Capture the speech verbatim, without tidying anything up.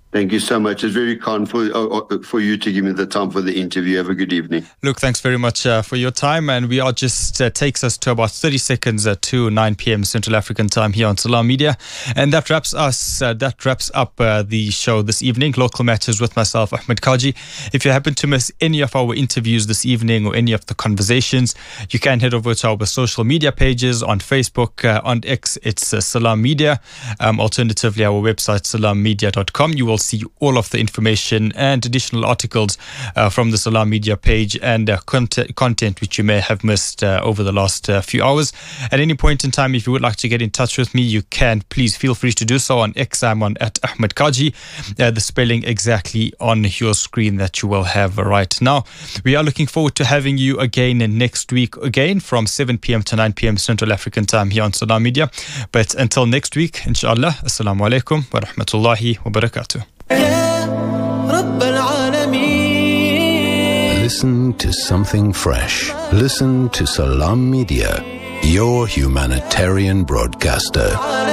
Thank you so much. It's very kind for uh, for you to give me the time for the interview. Have a good evening. Look, thanks very much uh, for your time. And we are just, uh, takes us to about thirty seconds uh, to nine p.m. Central African time here on Salam Media. And that wraps us, uh, that wraps up uh, the show this evening, Local Matters with myself, Ahmed Kaji. If you happen to miss any of our interviews this evening or any of the conversations, you can head over to our social media pages on Facebook, uh, on X, it's uh, Salam Media. Um, alternatively, our website, salam media dot com. You will see all of the information and additional articles uh, from the Salam Media page and uh, content, content which you may have missed uh, over the last uh, few hours. At any point in time, if you would like to get in touch with me, you can. Please feel free to do so on X. I'm on at Ahmed Kaji. Uh, the spelling exactly on your screen that you will have right now. We are looking forward to having you again next week, again from seven p.m. to nine p.m. Central African time here on Salam Media. But until next week, inshallah, assalamu alaikum wa rahmatullahi wa barakatuh. Listen to something fresh. Listen to Salam Media, your humanitarian broadcaster.